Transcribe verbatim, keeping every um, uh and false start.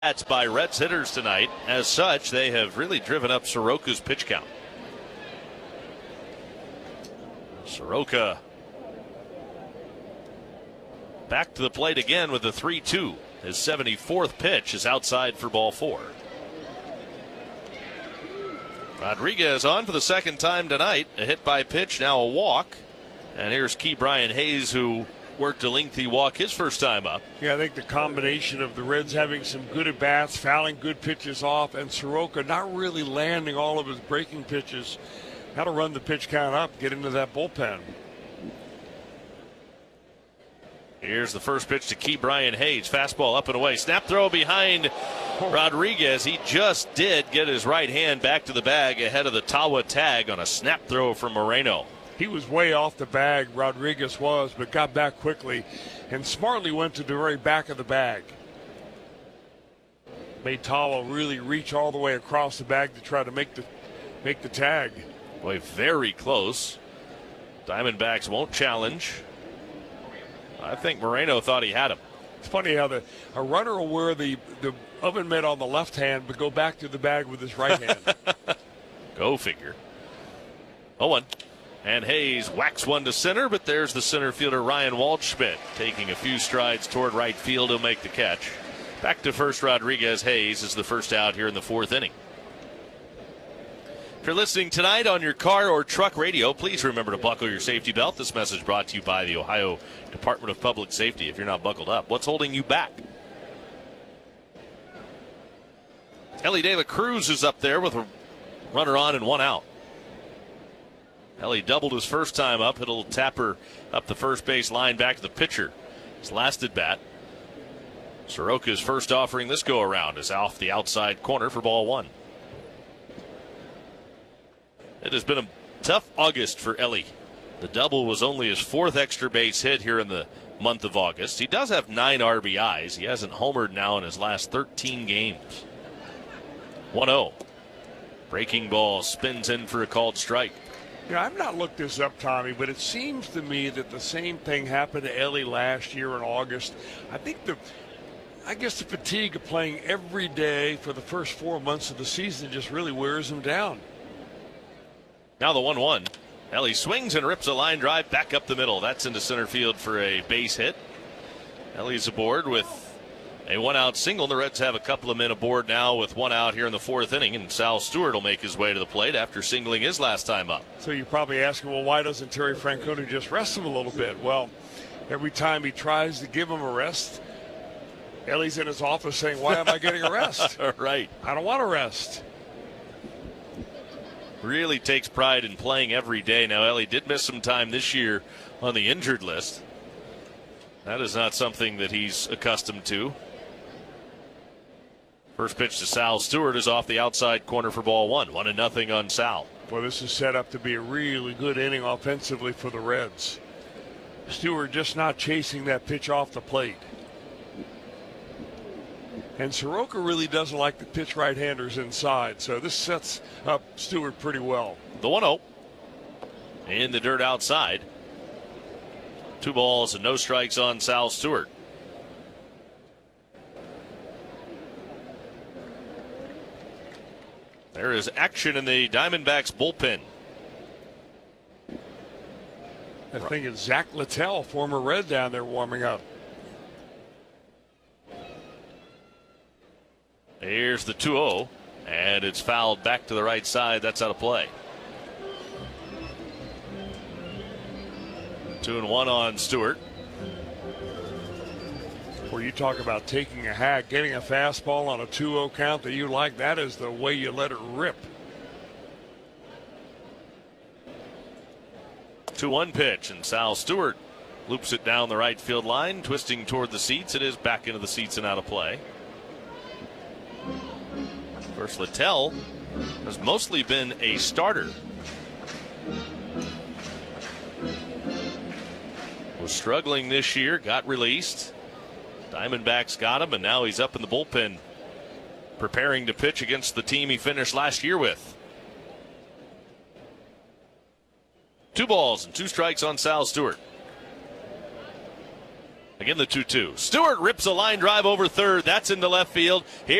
That's by Reds hitters tonight. As such, they have really driven up Soroka's pitch count. Soroka back to the plate again with the three two. His seventy-fourth pitch is outside for ball four. Rodriguez on for the second time tonight. A hit by pitch, now a walk. And here's Ke'Bryan Hayes, who worked a lengthy walk his first time up. Yeah, I think the combination of the Reds having some good at-bats, fouling good pitches off, and Soroka not really landing all of his breaking pitches. Got to run the pitch count up, get into that bullpen. Here's the first pitch to Ke'Bryan Hayes. Fastball up and away. Snap throw behind Rodriguez. He just did get his right hand back to the bag ahead of the Tawa tag on a snap throw from Moreno. He was way off the bag, Rodriguez was, but got back quickly and smartly went to the very back of the bag. Made Tawa really reach all the way across the bag to try to make the make the tag. Boy, very close. Diamondbacks won't challenge. I think Moreno thought he had him. It's funny how the a runner will wear the, the oven mitt on the left hand but go back to the bag with his right hand. Go figure. oh one. And Hayes whacks one to center, but there's the center fielder Ryan Waldschmidt taking a few strides toward right field. He'll make the catch. Back to first, Rodriguez. Hayes is the first out here in the fourth inning. If you're listening tonight on your car or truck radio, please remember to buckle your safety belt. This message brought to you by the Ohio Department of Public Safety. If you're not buckled up, what's holding you back? Elly De La Cruz is up there with a runner on and one out. Elly doubled his first time up, hit a little tapper up the first base line back to the pitcher. His last at bat. Soroka's first offering this go around is off the outside corner for ball one. It has been a tough August for Elly. The double was only his fourth extra base hit here in the month of August. He does have nine R B Is. He hasn't homered now in his last thirteen games. one oh. Breaking ball spins in for a called strike. You know, I've not looked this up, Tommy, but it seems to me that the same thing happened to Elly last year in August. I think the, I guess the fatigue of playing every day for the first four months of the season just really wears him down. Now the one one. Elly swings and rips a line drive back up the middle. That's into center field for a base hit. Elly's aboard with a one-out single. The Reds have a couple of men aboard now with one out here in the fourth inning, and Sal Stewart will make his way to the plate after singling his last time up. So you're probably asking, well, why doesn't Terry Francona just rest him a little bit? Well, every time he tries to give him a rest, Elly's in his office saying, why am I getting a rest? Right. I don't want a rest. Really takes pride in playing every day. Now, Elly did miss some time this year on the injured list. That is not something that he's accustomed to. First pitch to Sal Stewart is off the outside corner for ball one. One and nothing on Sal. Well, this is set up to be a really good inning offensively for the Reds. Stewart just not chasing that pitch off the plate. And Soroka really doesn't like to pitch right-handers inside, so this sets up Stewart pretty well. The one oh. In the dirt outside. Two balls and no strikes on Sal Stewart. There is action in the Diamondbacks bullpen. I think it's Zach Littell, former Red, down there warming up. Here's the two oh, and it's fouled back to the right side. That's out of play. Two and one on Stewart. Where you talk about taking a hack, getting a fastball on a two oh count that you like, that is the way you let it rip. two one pitch, and Sal Stewart loops it down the right field line, twisting toward the seats. It is back into the seats and out of play. Of course, Littell has mostly been a starter. Was struggling this year, got released. Diamondbacks got him, and now he's up in the bullpen preparing to pitch against the team he finished last year with. Two balls and two strikes on Sal Stewart. Again, the two two. Stewart rips a line drive over third. That's into left field. Here